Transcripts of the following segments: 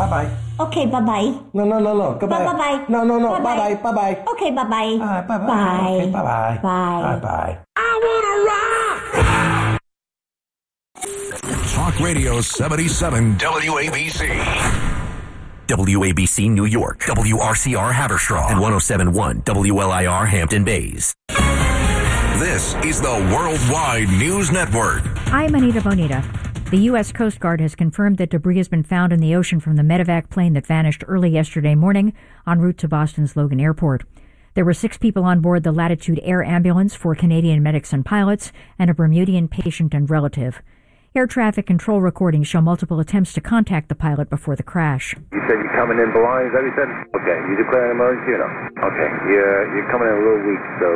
Bye-bye. Okay, bye-bye. No. Goodbye. Bye-bye. No. Bye-bye. Bye-bye. Okay, bye-bye. Bye-bye. Bye. Okay, bye-bye. Bye. Bye-bye. I wanna rock! Talk Radio 77 WABC. WABC New York, WRCR Haverstraw, and 107.1 WLIR Hampton Bays. This is the Worldwide News Network. I'm Anita Bonita. The U.S. Coast Guard has confirmed that debris has been found in the ocean from the medevac plane that vanished early yesterday morning en route to Boston's Logan Airport. There were 6 people on board the Latitude Air Ambulance, 4 Canadian medics and pilots, and a Bermudian patient and relative. Air traffic control recordings show multiple attempts to contact the pilot before the crash. You said you're coming in blind, is that what you said? Okay, you declare an emergency or no? Okay, you're coming in a little weak, so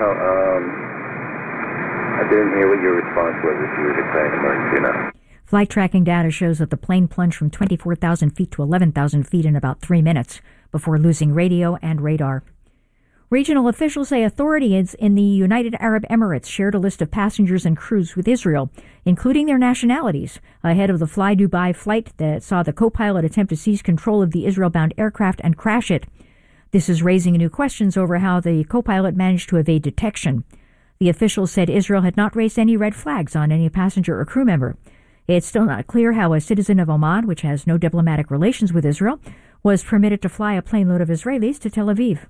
I didn't hear what your response was, if you were declaring an emergency or not. Flight tracking data shows that the plane plunged from 24,000 feet to 11,000 feet in about 3 minutes before losing radio and radar. Regional officials say authorities in the United Arab Emirates shared a list of passengers and crews with Israel, including their nationalities, ahead of the Fly Dubai flight that saw the co-pilot attempt to seize control of the Israel-bound aircraft and crash it. This is raising new questions over how the co-pilot managed to evade detection. The officials said Israel had not raised any red flags on any passenger or crew member. It's still not clear how a citizen of Oman, which has no diplomatic relations with Israel, was permitted to fly a plane load of Israelis to Tel Aviv.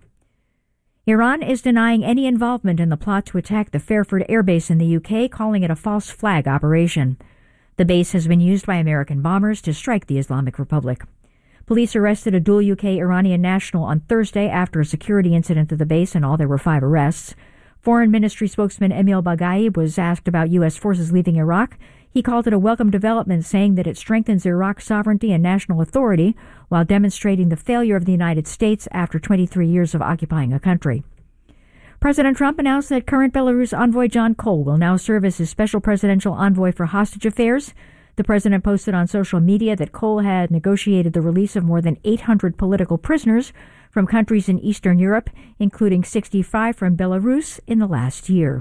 Iran is denying any involvement in the plot to attack the Fairford Air Base in the UK, calling it a false flag operation. The base has been used by American bombers to strike the Islamic Republic. Police arrested a dual UK-Iranian national on Thursday after a security incident at the base. In all, there were 5 arrests. Foreign Ministry spokesman Emil Bagaei was asked about U.S. forces leaving Iraq. He called it a welcome development, saying that it strengthens Iraq's sovereignty and national authority while demonstrating the failure of the United States after 23 years of occupying a country. President Trump announced that current Belarus envoy John Cole will now serve as his special presidential envoy for hostage affairs. The president posted on social media that Cole had negotiated the release of more than 800 political prisoners from countries in Eastern Europe, including 65 from Belarus in the last year.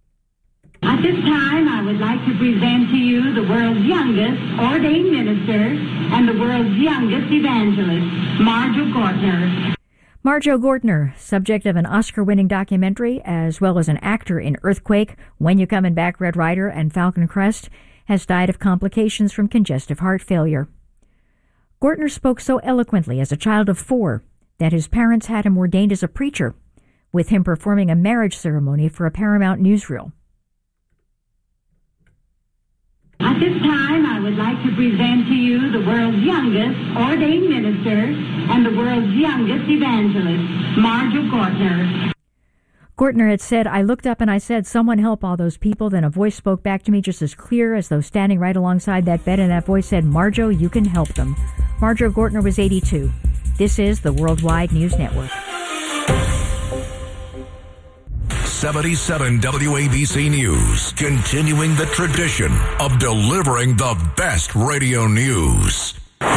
At this time, I would like to present to you the world's youngest ordained minister and the world's youngest evangelist, Marjo Gortner. Marjo Gortner, subject of an Oscar-winning documentary, as well as an actor in Earthquake, When You Coming Back, Red Ryder, and Falcon Crest, has died of complications from congestive heart failure. Gortner spoke so eloquently as a child of 4 that his parents had him ordained as a preacher, with him performing a marriage ceremony for a Paramount newsreel. At this time, I would like to present to you the world's youngest ordained minister and the world's youngest evangelist, Marjo Gortner. Gortner had said, "I looked up and I said, 'Someone help all those people.' Then a voice spoke back to me just as clear as though standing right alongside that bed, and that voice said, 'Marjo, you can help them.'" Marjo Gortner was 82. This is the Worldwide News Network. 77 WABC News, continuing the tradition of delivering the best radio news.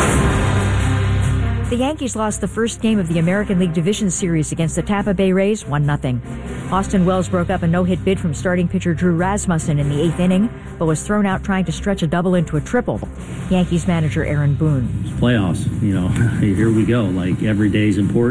The Yankees lost the first game of the American League Division Series against the Tampa Bay Rays, 1-0. Austin Wells broke up a no-hit bid from starting pitcher Drew Rasmussen in the 8th inning, but was thrown out trying to stretch a double into a triple. Yankees manager Aaron Boone. Playoffs, here we go. Like, every day is important.